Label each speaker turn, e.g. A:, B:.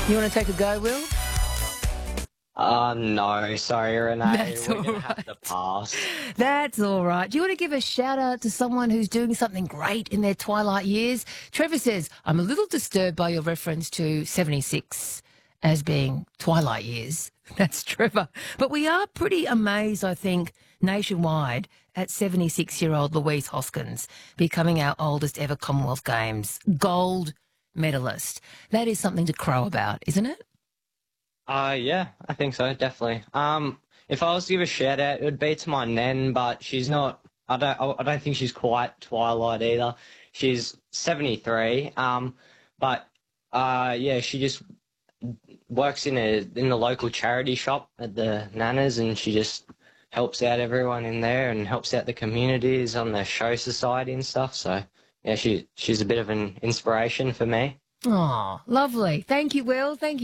A: You want to take a go, Will?
B: No, sorry, Renee.
A: That's
B: We're
A: all
B: going to have to
A: right.
B: pass.
A: That's all right. Do you want to give a shout out to someone who's doing something great in their twilight years? Trevor says, I'm a little disturbed by your reference to 76 as being twilight years. That's Trevor. But we are pretty amazed, I think, nationwide at 76-year-old Louise Hoskins becoming our oldest ever Commonwealth Games gold medalist. That is something to crow about, isn't it?
B: Yeah, I think so, definitely. If I was to give a shout out, it would be to my nan, but she's not. I don't think she's quite Twilight either. She's 73. But yeah, she just works in the local charity shop at the Nanas, and she just helps out everyone in there and helps out the communities on the show society and stuff. So yeah, she's a bit of an inspiration for me.
A: Oh, lovely. Thank you, Will. Thank you.